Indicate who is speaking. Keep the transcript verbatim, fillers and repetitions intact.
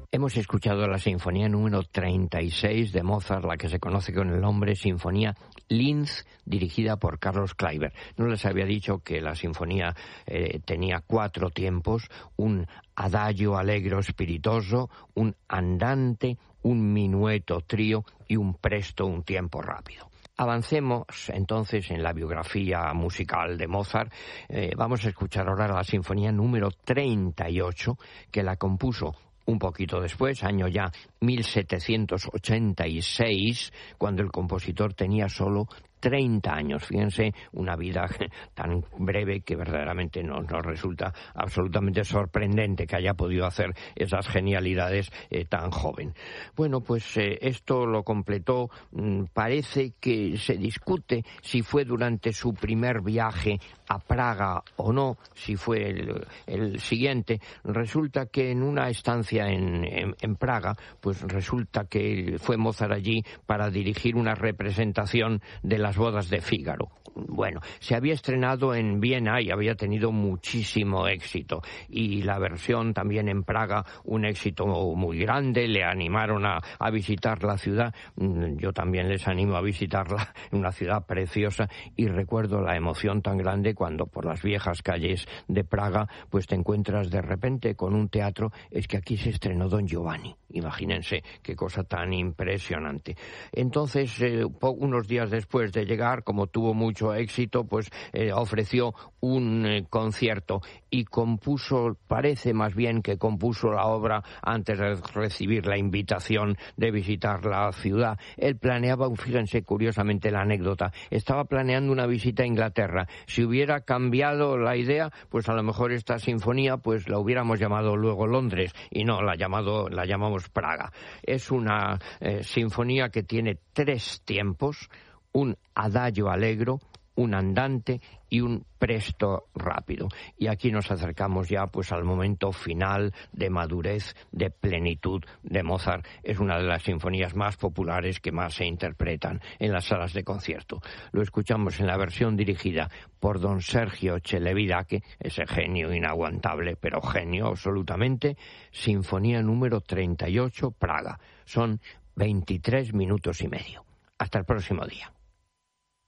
Speaker 1: Hemos escuchado la sinfonía número treinta y seis de Mozart, la que se conoce con el nombre Sinfonía Linz, dirigida por Carlos Kleiber. No les había dicho que la sinfonía eh, tenía cuatro tiempos: un adagio allegro spiritoso, un andante, un minueto trío y un presto, un tiempo rápido. Avancemos entonces en la biografía musical de Mozart. Eh, vamos a escuchar ahora la sinfonía número treinta y ocho, que la compuso un poquito después, año ya mil setecientos ochenta y seis, cuando el compositor tenía solo treinta años. Fíjense, una vida tan breve que verdaderamente nos, nos resulta absolutamente sorprendente que haya podido hacer esas genialidades eh, tan joven. Bueno, pues eh, esto lo completó, mmm, parece que se discute si fue durante su primer viaje a Praga o no, si fue el, el siguiente. Resulta que en una estancia en, en, en Praga, pues resulta que fue Mozart allí para dirigir una representación de las bodas de Fígaro. Bueno, se había estrenado en Viena y había tenido muchísimo éxito, y la versión también en Praga, un éxito muy grande. Le animaron a, a visitar la ciudad. Yo también les animo a visitarla, una ciudad preciosa, y recuerdo la emoción tan grande cuando por las viejas calles de Praga pues te encuentras de repente con un teatro. Es que aquí se estrenó Don Giovanni, imagínense qué cosa tan impresionante. Entonces, eh, unos días después de llegar, como tuvo mucho éxito, pues eh, ofreció un eh, concierto y compuso, parece más bien que compuso la obra antes de recibir la invitación de visitar la ciudad. Él planeaba, fíjense curiosamente la anécdota, estaba planeando una visita a Inglaterra. Si hubiera cambiado la idea, pues a lo mejor esta sinfonía pues la hubiéramos llamado luego Londres, y no, la llamado la llamamos Praga. Es una eh, sinfonía que tiene tres tiempos: un adagio allegro, un andante y un presto rápido. Y aquí nos acercamos ya pues al momento final de madurez, de plenitud de Mozart. Es una de las sinfonías más populares que más se interpretan en las salas de concierto. Lo escuchamos en la versión dirigida por don Sergio Celibidache, ese genio inaguantable, pero genio absolutamente. Sinfonía número treinta y ocho, Praga. Son veintitrés minutos y medio. Hasta el próximo día.